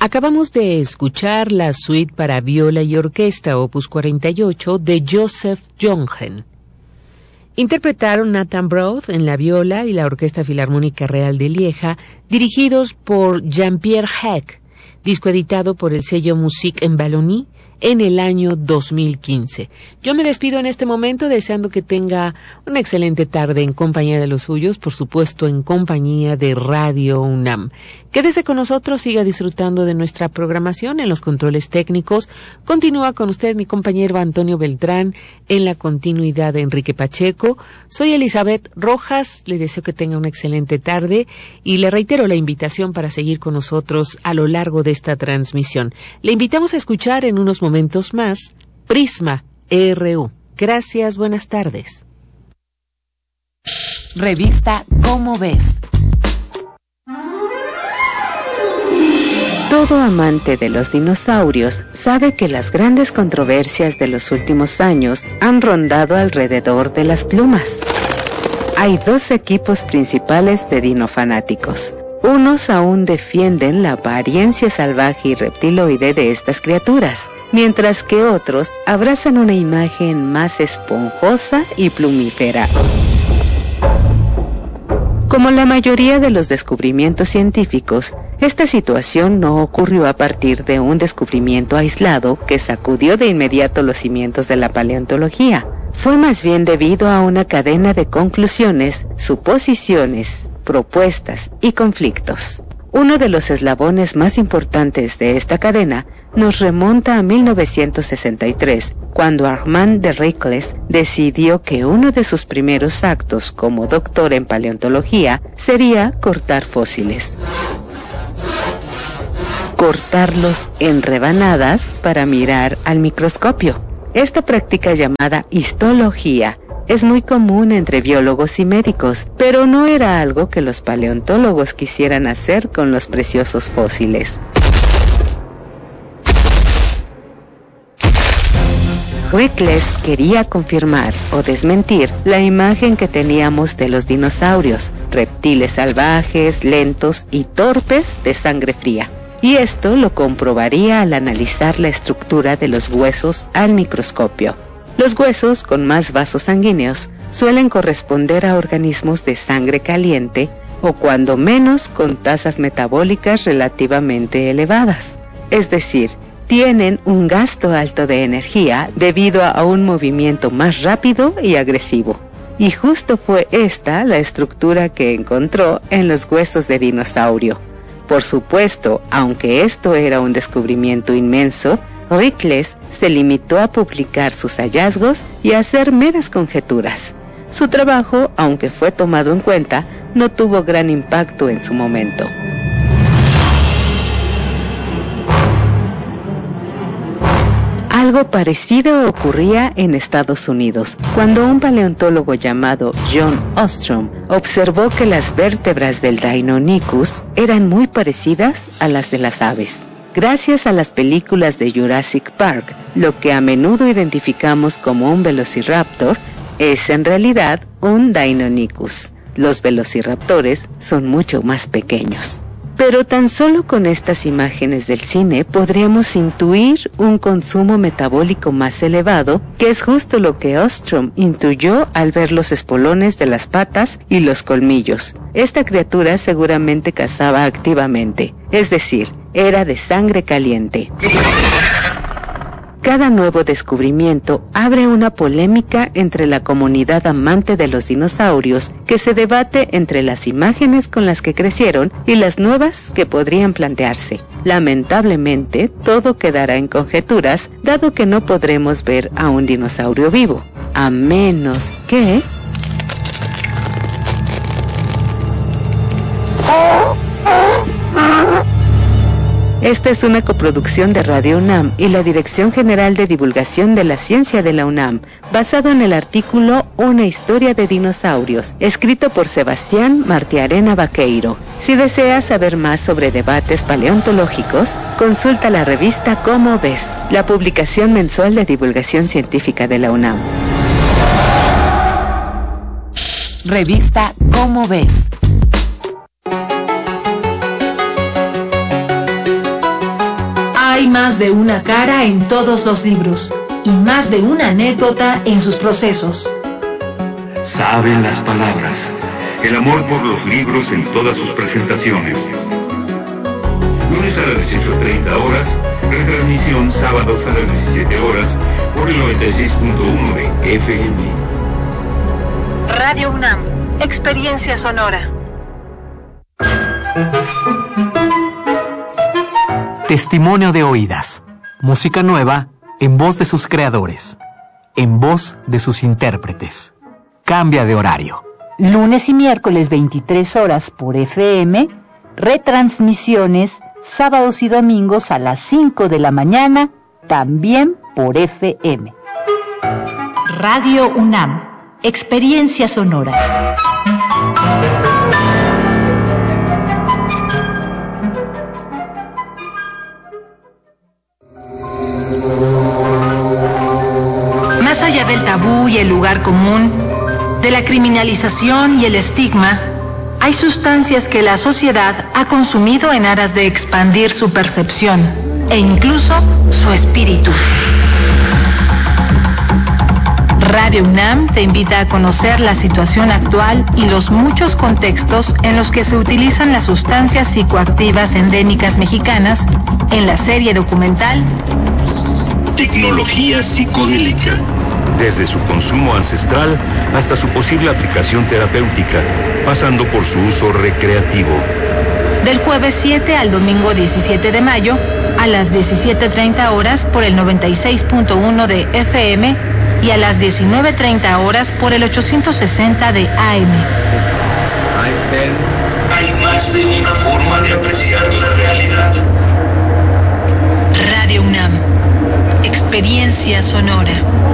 Acabamos de escuchar la suite para viola y orquesta opus 48 de Joseph Jongen. Interpretaron Nathan Broad en la viola y la Orquesta Filarmónica Real de Lieja, dirigidos por Jean-Pierre Heck, disco editado por el sello Musique en Wallonie en el año 2015. Yo me despido en este momento deseando que tenga una excelente tarde en compañía de los suyos, por supuesto en compañía de Radio UNAM. Quédese con nosotros, siga disfrutando de nuestra programación en los controles técnicos. Continúa con usted mi compañero Antonio Beltrán, en la continuidad de Enrique Pacheco. Soy Elizabeth Rojas, le deseo que tenga una excelente tarde y le reitero la invitación para seguir con nosotros a lo largo de esta transmisión. Le invitamos a escuchar en unos momentos más Prisma RU. Gracias, buenas tardes. Revista Cómo Ves. Todo amante de los dinosaurios sabe que las grandes controversias de los últimos años han rondado alrededor de las plumas. Hay dos equipos principales de dinofanáticos. Unos aún defienden la apariencia salvaje y reptiloide de estas criaturas, mientras que otros abrazan una imagen más esponjosa y plumífera. Como la mayoría de los descubrimientos científicos, esta situación no ocurrió a partir de un descubrimiento aislado que sacudió de inmediato los cimientos de la paleontología. Fue más bien debido a una cadena de conclusiones, suposiciones, propuestas y conflictos. Uno de los eslabones más importantes de esta cadena nos remonta a 1963, cuando Armand de Ricles decidió que uno de sus primeros actos como doctor en paleontología sería cortar fósiles. Cortarlos en rebanadas para mirar al microscopio. Esta práctica llamada histología es muy común entre biólogos y médicos, pero no era algo que los paleontólogos quisieran hacer con los preciosos fósiles. Ricles quería confirmar o desmentir la imagen que teníamos de los dinosaurios, reptiles salvajes, lentos y torpes de sangre fría. Y esto lo comprobaría al analizar la estructura de los huesos al microscopio. Los huesos con más vasos sanguíneos suelen corresponder a organismos de sangre caliente o cuando menos con tasas metabólicas relativamente elevadas. Es decir, tienen un gasto alto de energía debido a un movimiento más rápido y agresivo. Y justo fue esta la estructura que encontró en los huesos de dinosaurio. Por supuesto, aunque esto era un descubrimiento inmenso, Ricles se limitó a publicar sus hallazgos y a hacer meras conjeturas. Su trabajo, aunque fue tomado en cuenta, no tuvo gran impacto en su momento. Algo parecido ocurría en Estados Unidos, cuando un paleontólogo llamado John Ostrom observó que las vértebras del Deinonychus eran muy parecidas a las de las aves. Gracias a las películas de Jurassic Park, lo que a menudo identificamos como un velociraptor es en realidad un Deinonychus. Los velociraptores son mucho más pequeños. Pero tan solo con estas imágenes del cine podríamos intuir un consumo metabólico más elevado, que es justo lo que Ostrom intuyó al ver los espolones de las patas y los colmillos. Esta criatura seguramente cazaba activamente, es decir, era de sangre caliente. Cada nuevo descubrimiento abre una polémica entre la comunidad amante de los dinosaurios que se debate entre las imágenes con las que crecieron y las nuevas que podrían plantearse. Lamentablemente, todo quedará en conjeturas, dado que no podremos ver a un dinosaurio vivo, a menos que... Esta es una coproducción de Radio UNAM y la Dirección General de Divulgación de la Ciencia de la UNAM, basado en el artículo Una historia de dinosaurios, escrito por Sebastián Martiarena Vaqueiro. Si deseas saber más sobre debates paleontológicos, consulta la revista Cómo Ves, la publicación mensual de divulgación científica de la UNAM. Revista Cómo Ves. Hay más de una cara en todos los libros y más de una anécdota en sus procesos. Saben las palabras, el amor por los libros en todas sus presentaciones. Lunes a las 18:30 horas, retransmisión sábados a las 17 horas por el 96.1 de FM. Radio UNAM, experiencia sonora. Testimonio de oídas. Música nueva en voz de sus creadores, en voz de sus intérpretes. Cambia de horario. Lunes y miércoles 23 horas por FM, retransmisiones sábados y domingos a las 5 de la mañana, también por FM. Radio UNAM, experiencia sonora. Más allá del tabú y el lugar común, de la criminalización y el estigma, hay sustancias que la sociedad ha consumido en aras de expandir su percepción e incluso su espíritu. Radio UNAM te invita a conocer la situación actual y los muchos contextos en los que se utilizan las sustancias psicoactivas endémicas mexicanas en la serie documental Tecnología psicodélica. Desde su consumo ancestral hasta su posible aplicación terapéutica, pasando por su uso recreativo. Del jueves 7 al domingo 17 de mayo a las 17:30 horas por el 96.1 de FM y a las 19:30 horas por el 860 de AM. Hay más de una forma de apreciar la realidad. Radio UNAM, experiencia sonora.